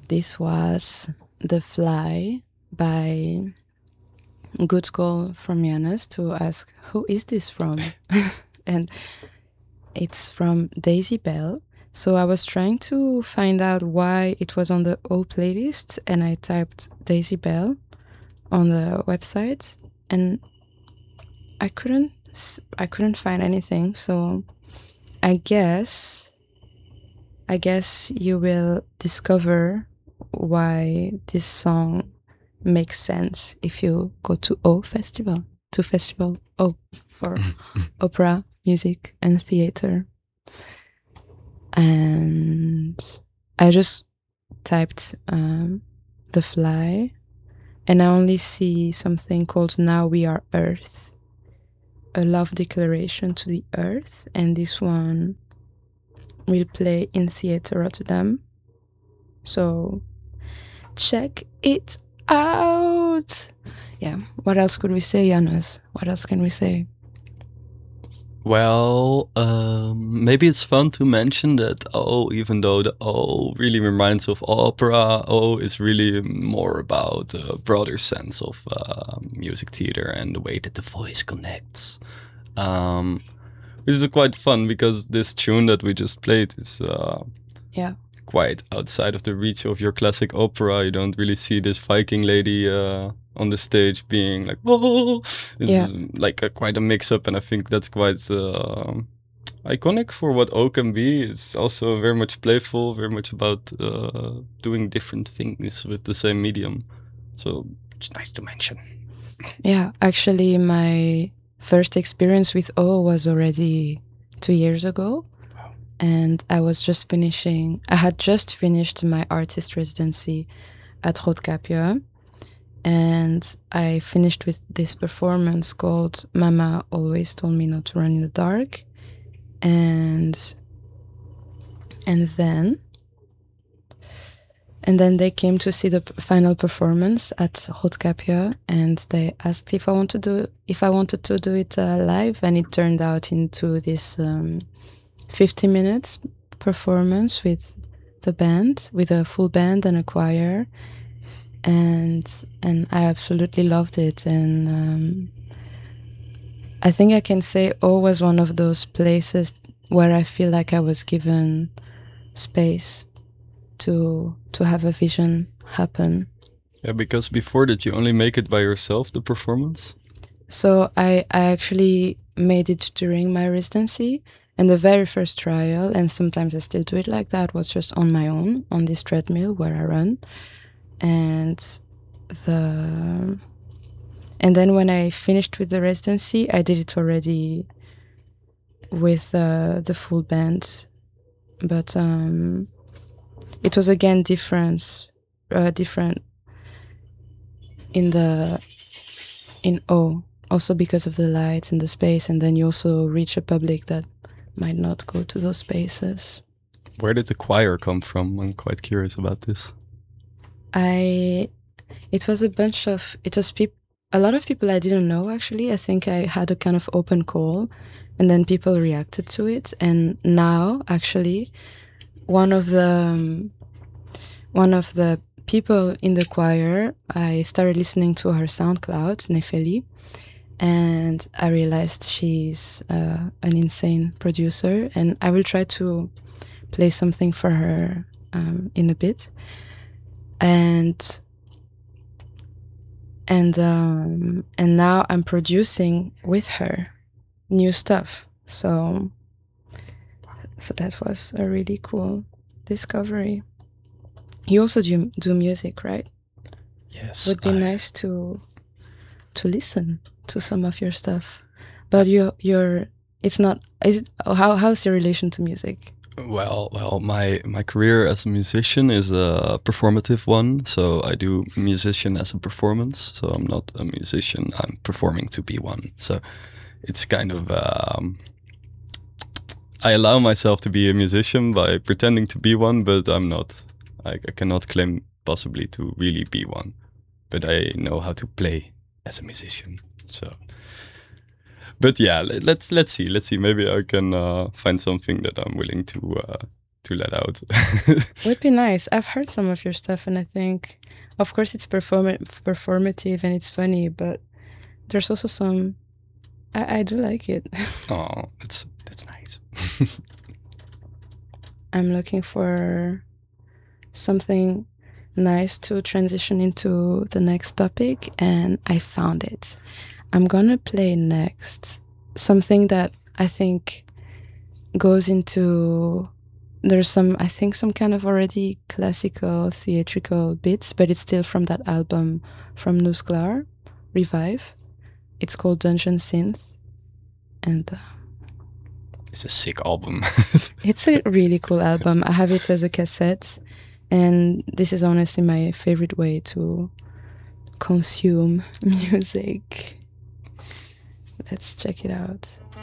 This was The Fly by Good Call from Janus to ask, who is this from? And it's from Daisy Bell. So I was trying to find out why it was on the O playlist, and I typed Daisy Bell on the website, and I couldn't find anything. So I guess you will discover why this song makes sense if you go to Festival O for opera, music, and theater. And I just typed The Fly, and I only see something called Now We Are Earth, a love declaration to the earth, and this one will play in Theater Rotterdam. So check it out. Yeah, what else could we say, Janus? What else can we say? Well, maybe it's fun to mention that even though the really reminds of opera, is really more about a broader sense of music theater and the way that the voice connects. Which is quite fun because this tune that we just played is quite outside of the reach of your classic opera. You don't really see this Viking lady on the stage being like, whoa. It's like quite a mix-up, and I think that's quite iconic for what O can be. It's also very much playful, very much about doing different things with the same medium. So it's nice to mention. Yeah, actually my first experience with O was already 2 years ago. Wow. And I had just finished my artist residency at Roodkapje. And I finished with this performance called Mama Always Told Me Not to Run in the Dark. And then they came to see the final performance at Roodkapje, and they asked if I wanted to do it live, and it turned out into this 50 minutes performance with the band, with a full band and a choir, and I absolutely loved it. And I think I can say O was one of those places where I feel like I was given space to have a vision happen. Yeah, because before that you only make it by yourself, the performance? So I actually made it during my residency, and the very first trial, and sometimes I still do it like that, was just on my own, on this treadmill where I run. And then when I finished with the residency, I did it already with the full band. But it was again different in O, also because of the lights and the space, and then you also reach a public that might not go to those spaces. Where did the choir come from? I'm quite curious about this. It was a lot of people I didn't know, actually. I think I had a kind of open call, and then people reacted to it. And now, actually, one of the people in the choir, I started listening to her SoundCloud, Nefeli, and I realized she's an insane producer, and I will try to play something for her in a bit. And now I'm producing with her new stuff. So that was a really cool discovery. You also do music, right? Yes. Would be nice to listen to some of your stuff. But how's your relation to music? Well, my career as a musician is a performative one. So I do musician as a performance. So I'm not a musician, I'm performing to be one. So it's kind of, I allow myself to be a musician by pretending to be one, but I'm not. I cannot claim possibly to really be one, but I know how to play as a musician. So, but yeah, let's see. Maybe I can find something that I'm willing to to let out. Would be nice. I've heard some of your stuff, and I think, of course, it's performative and it's funny, but there's also some. I do like it. Oh, that's nice. I'm looking for something nice to transition into the next topic, and I found it. I'm gonna play next something that I think goes into, there's some, I think, some kind of already classical theatrical bits, but it's still from that album from Nusklar, Revive. It's called Dungeon Synth, and it's a sick album. it's a really cool album. I have it as a cassette, and this is honestly my favorite way to consume music. Let's check it out.